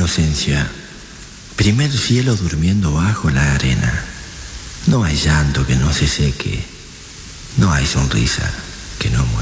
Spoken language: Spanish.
inocencia. Primer cielo durmiendo bajo la arena. No hay llanto que no se seque. No hay sonrisa que no muera.